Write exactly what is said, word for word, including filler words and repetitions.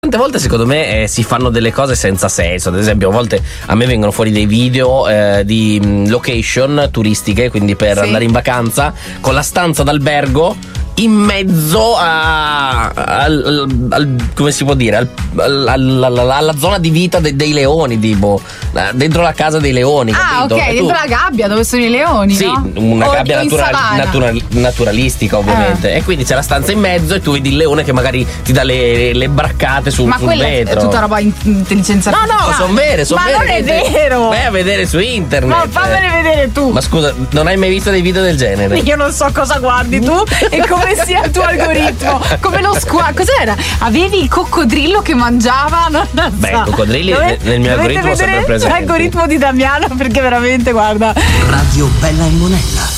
tante volte secondo me eh, si fanno delle cose senza senso. Ad esempio, a volte a me vengono fuori dei video eh, di mh, location turistiche, quindi per Sì. andare in vacanza, con la stanza d'albergo in mezzo a, al, al- come si può dire, al- al- al- alla, alla zona di vita de- dei leoni, tipo eh, dentro la casa dei leoni. Ah, capito? ok, E tu- dentro la gabbia dove sono i leoni, Sì, no? una O- gabbia o in natural- savana. natural- naturalistica ovviamente. E quindi c'è la stanza in mezzo e tu vedi il leone che magari ti dà le, le braccate sul, Ma sul quella è vetro. tutta roba in intelligenza No, no, artificiale. sono vere, sono Ma vere. non è che- vero. Vai a vedere su internet. Ma fammene vedere tu. Ma scusa, non hai mai visto dei video del genere? Io non so cosa guardi tu e come sia il tuo algoritmo. Come lo squalo. Cos'era? Avevi il coccodrillo che mangiava? Non lo so. Beh, i coccodrilli Dove- nel- nel mio dovete algoritmo sono vedere presenti. l'algoritmo di Damiano, perché veramente, guarda. Radio Bella e Monella.